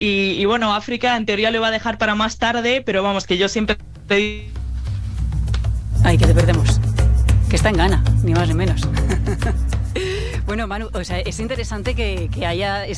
Y bueno, África en teoría lo iba a dejar para más tarde, pero vamos, que yo siempre... Ay, que te perdemos. Que está en Ghana, ni más ni menos. Bueno, Manu, o sea, es interesante que haya